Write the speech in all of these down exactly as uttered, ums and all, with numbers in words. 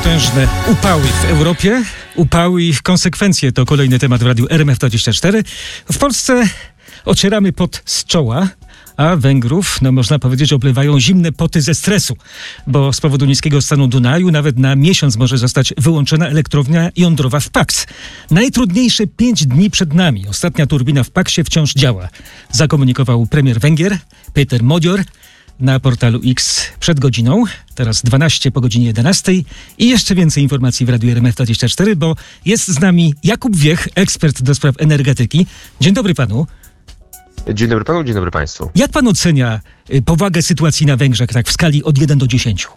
Potężne upały w Europie, upały i konsekwencje to kolejny temat w Radiu R M F dwadzieścia cztery. W Polsce ocieramy pot z czoła, a Węgrów, no można powiedzieć, oblewają zimne poty ze stresu, bo z powodu niskiego stanu Dunaju nawet na miesiąc może zostać wyłączona elektrownia jądrowa w Paks. Najtrudniejsze pięć dni przed nami. Ostatnia turbina w Paksie wciąż działa, zakomunikował premier Węgier Péter Magyar na portalu X przed godziną, teraz dwanaście po godzinie jedenastej i jeszcze więcej informacji w Radiu R M F dwadzieścia cztery, bo jest z nami Jakub Wiech, ekspert do spraw energetyki. Dzień dobry panu. Dzień dobry panu, dzień dobry państwu. Jak pan ocenia powagę sytuacji na Węgrzech tak w skali od jeden do dziesięciu?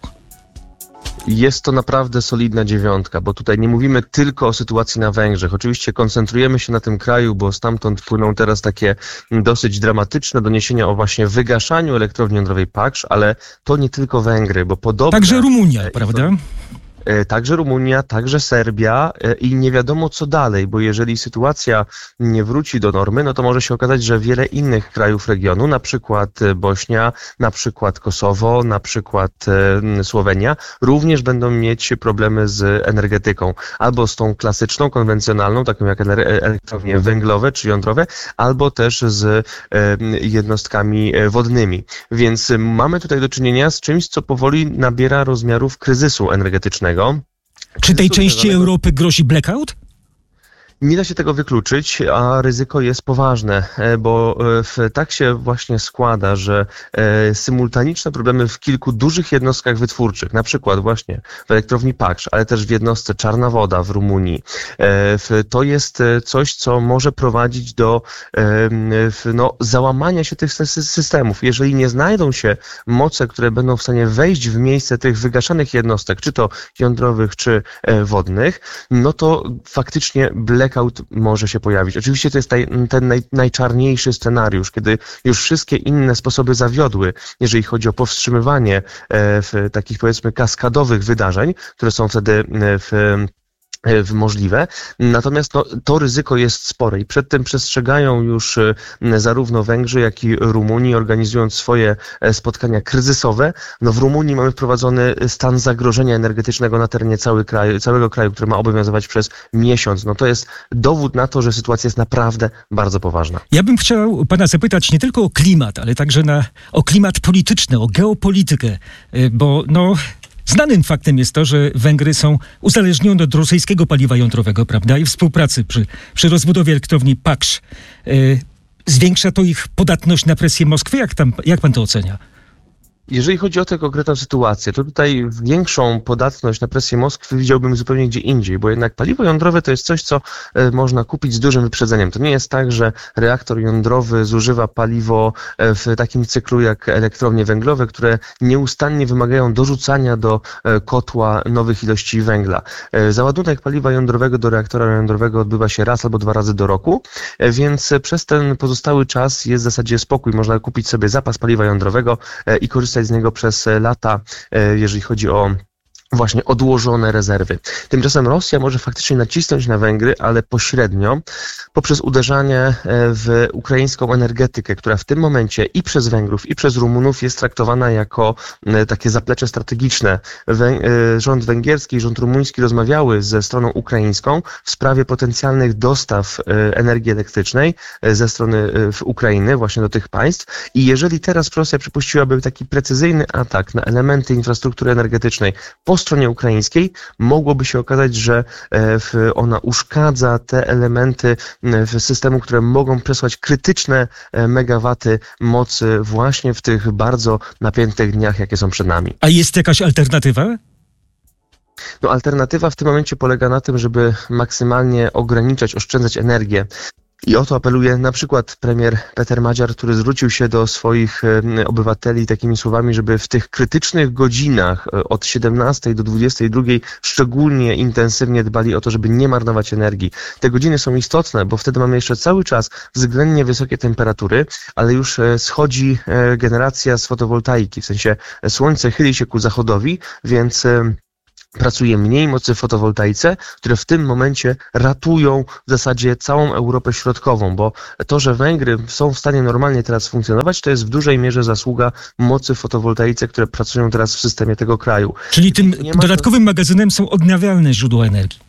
Jest to naprawdę solidna dziewiątka, bo tutaj nie mówimy tylko o sytuacji na Węgrzech. Oczywiście koncentrujemy się na tym kraju, bo stamtąd płyną teraz takie dosyć dramatyczne doniesienia o właśnie wygaszaniu elektrowni jądrowej Paks, ale to nie tylko Węgry, bo podobne... Także Rumunia, e, prawda? Także Rumunia, także Serbia i nie wiadomo co dalej, bo jeżeli sytuacja nie wróci do normy, no to może się okazać, że wiele innych krajów regionu, na przykład Bośnia, na przykład Kosowo, na przykład Słowenia, również będą mieć problemy z energetyką. Albo z tą klasyczną, konwencjonalną, taką jak elektrownie węglowe czy jądrowe, albo też z jednostkami wodnymi. Więc mamy tutaj do czynienia z czymś, co powoli nabiera rozmiarów kryzysu energetycznego. Czy tej części Europy grozi blackout? Nie da się tego wykluczyć, a ryzyko jest poważne, bo tak się właśnie składa, że symultaniczne problemy w kilku dużych jednostkach wytwórczych, na przykład właśnie w elektrowni Paks, ale też w jednostce Czarna Woda w Rumunii, to jest coś, co może prowadzić do no, załamania się tych systemów. Jeżeli nie znajdą się moce, które będą w stanie wejść w miejsce tych wygaszanych jednostek, czy to jądrowych, czy wodnych, no to faktycznie blackout Blackout może się pojawić. Oczywiście to jest taj, ten naj, najczarniejszy scenariusz, kiedy już wszystkie inne sposoby zawiodły, jeżeli chodzi o powstrzymywanie e, w takich powiedzmy kaskadowych wydarzeń, które są wtedy w możliwe. Natomiast no, to ryzyko jest spore i przed tym przestrzegają już zarówno Węgrzy, jak i Rumunii, organizując swoje spotkania kryzysowe. No, w Rumunii mamy wprowadzony stan zagrożenia energetycznego na terenie cały kraju, całego kraju, który ma obowiązywać przez miesiąc. No, to jest dowód na to, że sytuacja jest naprawdę bardzo poważna. Ja bym chciał pana zapytać nie tylko o klimat, ale także na, o klimat polityczny, o geopolitykę, bo no... Znanym faktem jest to, że Węgry są uzależnione od rosyjskiego paliwa jądrowego, prawda? I współpracy przy, przy rozbudowie elektrowni Paks. Yy, zwiększa to ich podatność na presję Moskwy? Jak, tam, jak pan to ocenia? Jeżeli chodzi o tę konkretną sytuację, to tutaj większą podatność na presję Moskwy widziałbym zupełnie gdzie indziej, bo jednak paliwo jądrowe to jest coś, co można kupić z dużym wyprzedzeniem. To nie jest tak, że reaktor jądrowy zużywa paliwo w takim cyklu jak elektrownie węglowe, które nieustannie wymagają dorzucania do kotła nowych ilości węgla. Załadunek paliwa jądrowego do reaktora jądrowego odbywa się raz albo dwa razy do roku, więc przez ten pozostały czas jest w zasadzie spokój. Można kupić sobie zapas paliwa jądrowego i korzystać z niego przez lata, jeżeli chodzi o właśnie odłożone rezerwy. Tymczasem Rosja może faktycznie nacisnąć na Węgry, ale pośrednio poprzez uderzanie w ukraińską energetykę, która w tym momencie i przez Węgrów, i przez Rumunów jest traktowana jako takie zaplecze strategiczne. Rząd węgierski i rząd rumuński rozmawiały ze stroną ukraińską w sprawie potencjalnych dostaw energii elektrycznej ze strony Ukrainy właśnie do tych państw i jeżeli teraz Rosja przypuściłaby taki precyzyjny atak na elementy infrastruktury energetycznej po stronie ukraińskiej, mogłoby się okazać, że ona uszkadza te elementy systemu, które mogą przesłać krytyczne megawaty mocy właśnie w tych bardzo napiętych dniach, jakie są przed nami. A jest jakaś alternatywa? No, alternatywa w tym momencie polega na tym, żeby maksymalnie ograniczać, oszczędzać energię. I o to apeluje na przykład premier Péter Magyar, który zwrócił się do swoich obywateli takimi słowami, żeby w tych krytycznych godzinach od siedemnastej do dwudziestej drugiej szczególnie intensywnie dbali o to, żeby nie marnować energii. Te godziny są istotne, bo wtedy mamy jeszcze cały czas względnie wysokie temperatury, ale już schodzi generacja z fotowoltaiki, w sensie słońce chyli się ku zachodowi, więc pracuje mniej mocy w fotowoltaice, które w tym momencie ratują w zasadzie całą Europę Środkową, bo to, że Węgry są w stanie normalnie teraz funkcjonować, to jest w dużej mierze zasługa mocy w fotowoltaice, które pracują teraz w systemie tego kraju. Czyli tym dodatkowym magazynem są odnawialne źródła energii.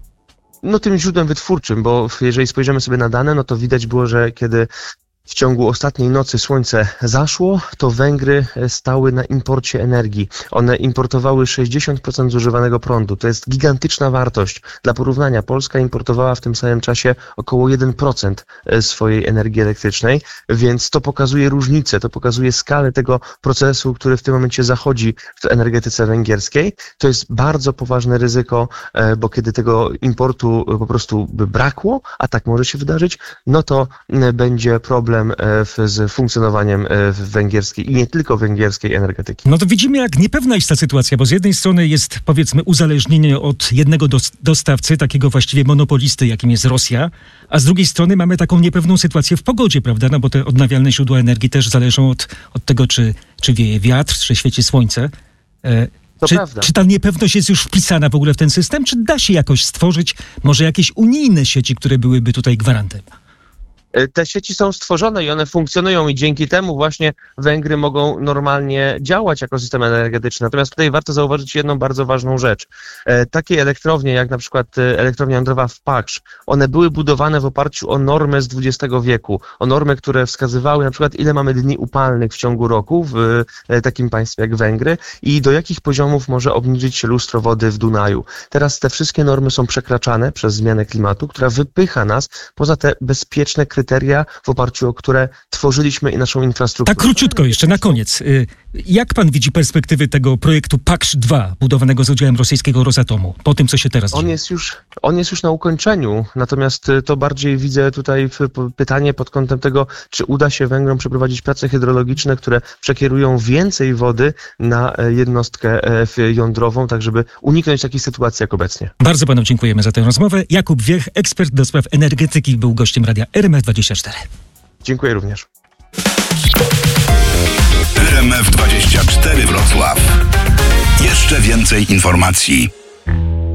No tym źródłem wytwórczym, bo jeżeli spojrzymy sobie na dane, no to widać było, że kiedy w ciągu ostatniej nocy słońce zaszło, to Węgry stały na imporcie energii. One importowały sześćdziesiąt procent zużywanego prądu. To jest gigantyczna wartość. Dla porównania Polska importowała w tym samym czasie około jeden procent swojej energii elektrycznej, więc to pokazuje różnicę, to pokazuje skalę tego procesu, który w tym momencie zachodzi w energetyce węgierskiej. To jest bardzo poważne ryzyko, bo kiedy tego importu po prostu by brakło, a tak może się wydarzyć, no to będzie problem z funkcjonowaniem węgierskiej i nie tylko węgierskiej energetyki. No to widzimy, jak niepewna jest ta sytuacja, bo z jednej strony jest, powiedzmy, uzależnienie od jednego dostawcy, takiego właściwie monopolisty, jakim jest Rosja, a z drugiej strony mamy taką niepewną sytuację w pogodzie, prawda? No bo te odnawialne źródła energii też zależą od, od tego, czy, czy wieje wiatr, czy świeci słońce. E, To czy, prawda. czy ta niepewność jest już wpisana w ogóle w ten system, czy da się jakoś stworzyć może jakieś unijne sieci, które byłyby tutaj gwarantem? Te sieci są stworzone i one funkcjonują i dzięki temu właśnie Węgry mogą normalnie działać jako system energetyczny. Natomiast tutaj warto zauważyć jedną bardzo ważną rzecz. Takie elektrownie jak na przykład elektrownia jądrowa w Paksz, one były budowane w oparciu o normę z dwudziestego wieku. O normy, które wskazywały na przykład ile mamy dni upalnych w ciągu roku w takim państwie jak Węgry i do jakich poziomów może obniżyć się lustro wody w Dunaju. Teraz te wszystkie normy są przekraczane przez zmianę klimatu, która wypycha nas poza te bezpieczne kryteria, w oparciu o które tworzyliśmy i naszą infrastrukturę. Tak króciutko jeszcze na koniec. Jak pan widzi perspektywy tego projektu Paksz dwa, budowanego z udziałem rosyjskiego Rosatomu, po tym, co się teraz dzieje? On jest już, on jest już na ukończeniu, natomiast to bardziej widzę tutaj pytanie pod kątem tego, czy uda się Węgrom przeprowadzić prace hydrologiczne, które przekierują więcej wody na jednostkę jądrową, tak żeby uniknąć takiej sytuacji jak obecnie. Bardzo panu dziękujemy za tę rozmowę. Jakub Wiech, ekspert do spraw energetyki, był gościem Radia R M F dwadzieścia cztery. Dziękuję również. R M F dwadzieścia cztery Wrocław. Jeszcze więcej informacji.